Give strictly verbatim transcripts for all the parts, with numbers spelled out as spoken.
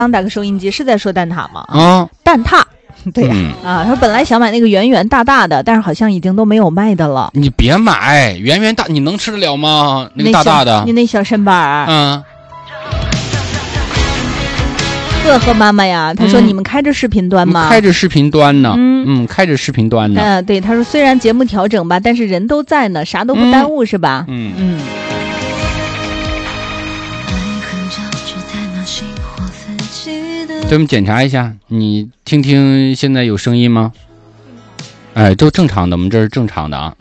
刚打个收音机是在说蛋挞吗？ 啊， 蛋挞。对呀、 嗯、 啊，他本来想买那个圆圆大大的，但是好像已经都没有卖的了。 你别买圆圆大，你能吃得了吗？那个大大的， 你那小身板儿。 嗯。 乐呵妈妈呀，他说、嗯、你们开着视频端吗？ 开着视频端呢，嗯嗯，开着视频端呢。 嗯，对，他说虽然节目调整吧，但是人都在呢，啥都不耽误、嗯、是吧？ 嗯嗯。 咱们检查一下，你听听现在有声音吗？哎，都正常的，我们这是正常的啊。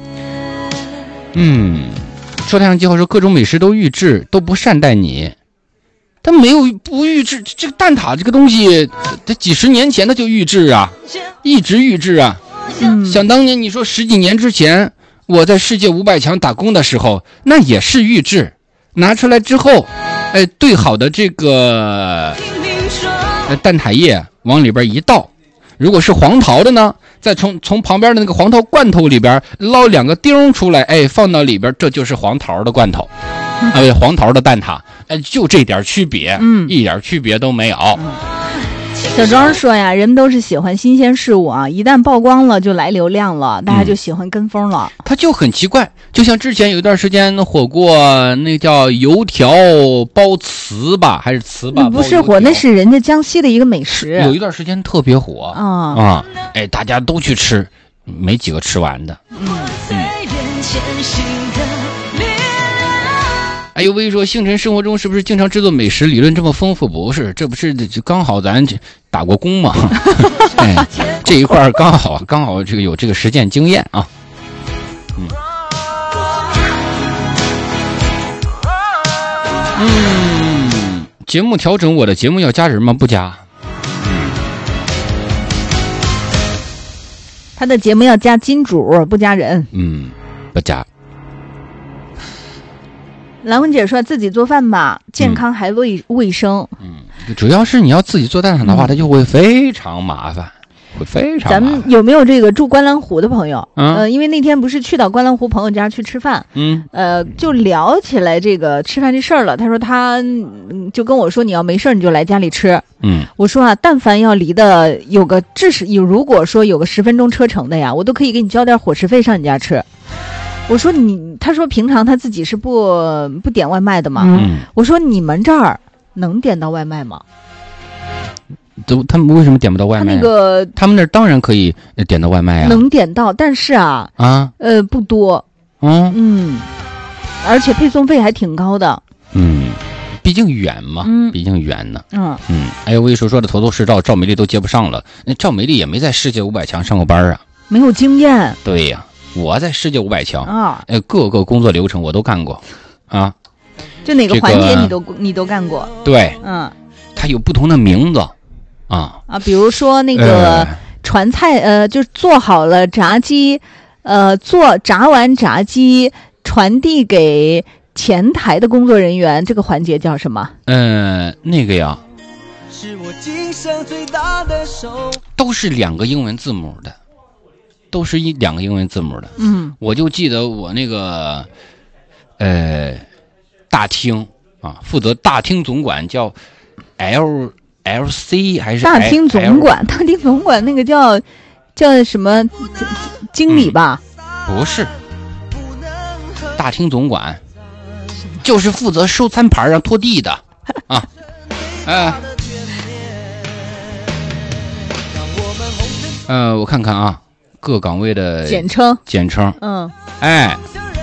嗯，说太阳计划说各种美食都预制，都不善待你。他没有不预制，这个蛋挞这个东西，这几十年前他就预制啊，一直预制啊。 嗯， 想当年你说十几年之前，我在世界五百强打工的时候，那也是预制，拿出来之后，哎，兑好的这个。蛋挞液往里边一倒，如果是黄桃的呢，再从从旁边的那个黄桃罐头里边捞两个丁出来，哎，放到里边，这就是黄桃的罐头，啊、呃，黄桃的蛋挞，哎，就这点区别， 嗯， 一点区别都没有。 嗯、小庄说呀，人们都是喜欢新鲜事物啊，一旦曝光了就来流量了，大家就喜欢跟风了。 他、嗯、就很奇怪，就像之前有一段时间火过那叫油条包糍粑还是糍粑？ 不是火，那是人家江西的一个美食。 有一段时间特别火啊、 嗯、 啊！哎，大家都去吃，没几个吃完的。 嗯嗯。哎呦，微说星辰生活中是不是经常制作美食？理论这么丰富？不是，这不是就刚好咱打过工嘛？哎，这一块刚好刚好这个有这个实践经验啊。嗯。嗯，节目调整，我的节目要加人吗？不加。嗯。 他的节目要加金主，不加人。 嗯，不加。 兰文姐说自己做饭吧，健康还卫、嗯、卫生。 嗯，主要是你要自己做蛋挞的话，它、嗯、就会非常麻烦，会非常麻烦。 咱们有没有这个住观澜湖的朋友？ 嗯、 呃，因为那天不是去到观澜湖朋友家去吃饭， 嗯， 呃，就聊起来这个吃饭这事儿了。他说他就跟我说，你要没事你就来家里吃。 嗯， 我说啊，但凡要离的有个至少有，如果说有个十分钟车程的呀，我都可以给你交点伙食费上你家吃。我说你，他说平常他自己是不不点外卖的嘛。 嗯， 我说你们这儿能点到外卖吗？ 都他们为什么点不到外卖、啊？ 他那个他们那儿当然可以点到外卖啊， 能点到，但是啊啊呃不多。 嗯嗯，而且配送费还挺高的。 嗯，毕竟远嘛， 嗯， 毕竟远呢。 嗯嗯，哎呦，我一说说的头头是道，赵美丽都接不上了。那赵美丽也没在世界五百强上过班啊， 没有经验。 对呀。我在世界五百强啊， 呃，各个工作流程我都干过，啊， 就哪个环节你都、这个、你都干过？ 对， 嗯， 它有不同的名字，啊啊，比如说那个传菜，呃，就是做好了炸鸡，呃，做炸完炸鸡传递给前台的工作人员，这个环节叫什么？ 呃，那个呀，是我今生最大的手，都是两个英文字母的。都是一两个英文字母的， 嗯， 我就记得我那个，呃，大厅啊，负责大厅总管叫 L L C 还是 L, 大厅总管？大厅总管那个叫叫什么经理吧？ 嗯、不是，大厅总管就是负责收餐盘上拖地的啊，哎，呃，我看看啊。各岗位的简称， 简称， 嗯， 哎，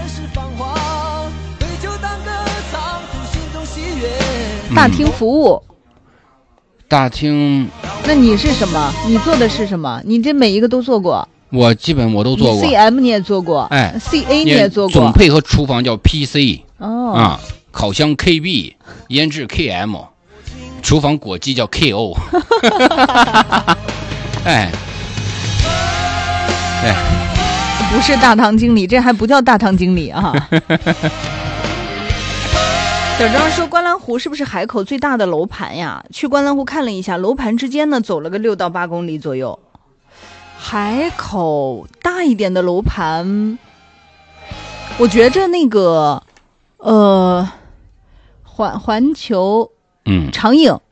大厅服务， 嗯、大厅， 那你是什么？你做的是什么？你这每一个都做过？ 我基本我都做过 ，C M 你也做过， 哎 ，C A 你也做过， 总配合厨房叫 P C， 哦， 啊，烤箱 K B， 腌制 K M， 厨房果机叫 K O， 哎。哎， 不是大堂经理，这还不叫大堂经理啊！小张说，观澜湖是不是海口最大的楼盘呀？去观澜湖看了一下，楼盘之间呢走了个六到八公里左右。海口大一点的楼盘，我觉着那个呃环环球， 嗯， 长影